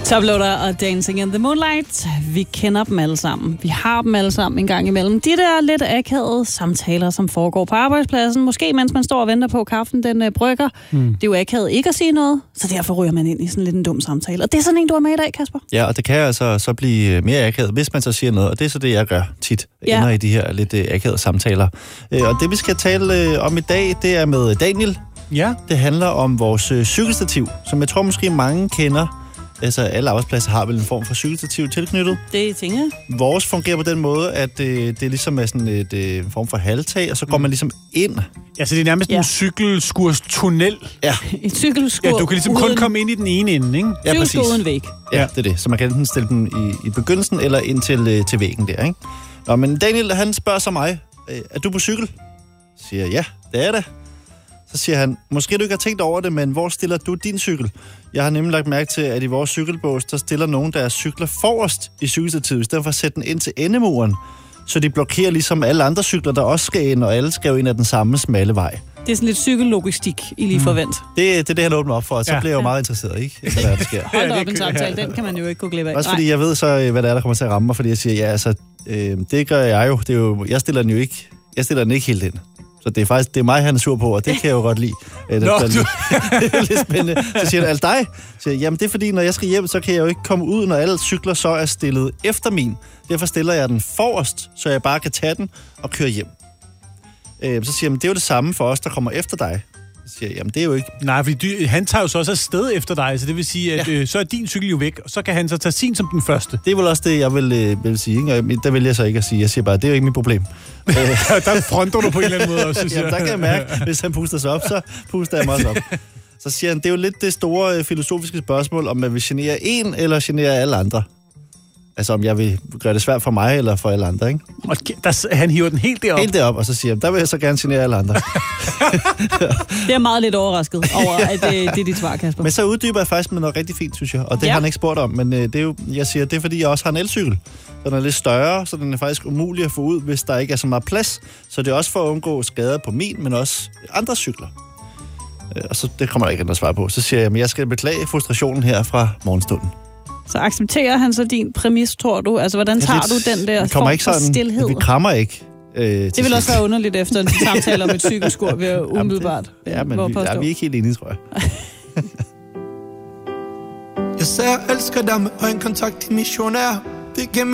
Toploader og Dancing in the Moonlight. Vi kender dem alle sammen. Vi har dem alle sammen en gang imellem. De der lidt akavede samtaler, som foregår på arbejdspladsen. Måske mens man står og venter på, kaffen den brygger. Det er jo akavet ikke at sige noget, så derfor ryger man ind i sådan lidt en dum samtale. Og det er sådan en, du er med i dag, Kasper. Ja, og det kan altså så blive mere akavet, hvis man så siger noget. Og det er så det, jeg gør tit. Ender i de her lidt akavede samtaler. Og det, vi skal tale om i dag, det er med Daniel. Ja. Det handler om vores cykelstativ, som jeg tror måske mange kender. Altså, alle arbejdspladser har vel en form for cykelstativ tilknyttet. Det tænker jeg. Vores fungerer på den måde, at det ligesom er sådan en form for halvtag, og så går man ligesom ind. Ja, så det er nærmest en cykelskurs-tunnel. Ja. Et cykelskur. Ja, du kan ligesom kun komme ind i den ene ende, ikke? Ja, præcis. Cykelskur uden væg. Ja, det er det. Så man kan enten stille dem i begyndelsen, eller ind til væggen der, ikke? Nå, men Daniel, han spørger så mig, er du på cykel? Så siger jeg, ja, det er det. Så siger han, måske du ikke har tænkt over det, men hvor stiller du din cykel? Jeg har nemlig lagt mærke til, at i vores cykelbås, der stiller nogen deres cykler forrest i cykelstativet, i stedet for at sætte den ind til endemuren, så de blokerer ligesom alle andre cykler, der også skal ind, og alle skal jo ind ad den samme smalle vej. Det er sådan lidt cykellogistik, I lige forvent. Det er det, han åbner op for, og så bliver jeg jo meget interesseret, ikke? Efter hvad der sker. Hold op en samtale, den kan man jo ikke gå glip af. Også fordi jeg ved så, hvad der kommer til at ramme mig, fordi jeg siger, ja, altså, det gør jeg jo. Det er jo, jeg stiller den ikke helt ind. Så det er mig, han er sur på, og det kan jeg jo godt lide. Det er lidt spændende. Så siger han, altså dig? Så siger jeg, jamen det er fordi, når jeg skal hjem, så kan jeg jo ikke komme ud, når alle cykler så er stillet efter min. Derfor stiller jeg den forrest, så jeg bare kan tage den og køre hjem. Så siger han, det er jo det samme for os, der kommer efter dig. Så siger jeg, jamen det er jo ikke... Nej, fordi han tager jo så også afsted efter dig, så det vil sige, at så er din cykel jo væk, og så kan han så tage sin som den første. Det er vel også det, jeg vil sige, ikke? Og der vil jeg så ikke at sige. Jeg siger bare, det er jo ikke mit problem. Der fronter du på en eller anden måde også, synes jeg. Jamen, der kan jeg mærke, hvis han puster sig op, så puster jeg mig også op. Så siger han, det er jo lidt det store filosofiske spørgsmål, om man vil genere en eller genere alle andre. Altså, om jeg vil gøre det svært for mig eller for alle andre, ikke? Og han hiver den helt derop. Helt derop, og så siger han, der vil jeg så gerne genere alle andre. Det er meget lidt overrasket over, at det er dit svar, Kasper. Men så uddyber jeg faktisk med noget rigtig fint, synes jeg. Og det har han ikke spurgt om, men det er jo, jeg siger, det er fordi, jeg også har en elcykel. Så den er lidt større, så den er faktisk umulig at få ud, hvis der ikke er så meget plads. Så det er også for at undgå skader på min, men også andre cykler. Og så det kommer der ikke andet at svare på. Så siger jeg, men jeg skal beklage frustrationen her fra morgenstunden. Så accepterer han så din præmis, tror du? Altså, hvordan tager du den der form for stilhed? Vi krammer ikke. Det vil også være underligt efter en samtale om et cykelskur, vi er umiddelbart. Ja, men vi er ikke helt enige, tror jeg. Jeg sagde, jeg elsker dig med øjenkontakt i missionær. Det